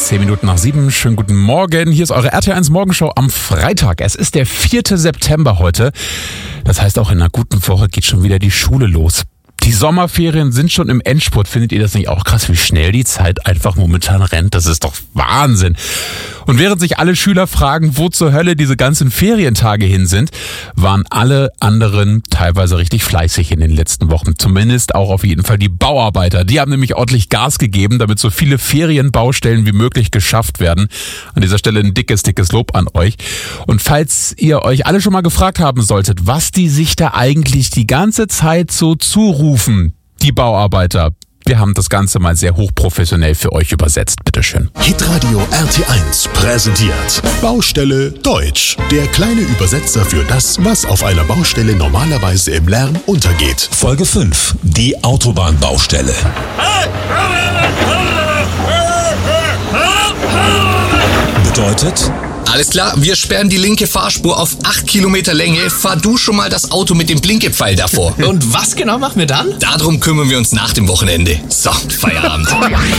7:10. Schönen guten Morgen. Hier ist eure RT1 Morgenshow am Freitag. Es ist der 4. September heute. Das heißt, auch in einer guten Woche geht schon wieder die Schule los. Die Sommerferien sind schon im Endspurt. Findet ihr das nicht auch krass, wie schnell die Zeit einfach momentan rennt? Das ist doch Wahnsinn. Und während sich alle Schüler fragen, wo zur Hölle diese ganzen Ferientage hin sind, waren alle anderen teilweise richtig fleißig in den letzten Wochen. Zumindest auch auf jeden Fall die Bauarbeiter. Die haben nämlich ordentlich Gas gegeben, damit so viele Ferienbaustellen wie möglich geschafft werden. An dieser Stelle ein dickes Lob an euch. Und falls ihr euch alle schon mal gefragt haben solltet, was die sich da eigentlich die ganze Zeit so zurufen, die Bauarbeiter, wir haben das Ganze mal sehr hochprofessionell für euch übersetzt. Bitteschön. Hitradio RT1 präsentiert Baustelle Deutsch. Der kleine Übersetzer für das, was auf einer Baustelle normalerweise im Lärm untergeht. Folge 5. Die Autobahnbaustelle. Bedeutet... Alles klar, wir sperren die linke Fahrspur auf 8 Kilometer Länge. Fahr du schon mal das Auto mit dem Blinkepfeil davor. Und was genau machen wir dann? Darum kümmern wir uns nach dem Wochenende. So, Feierabend.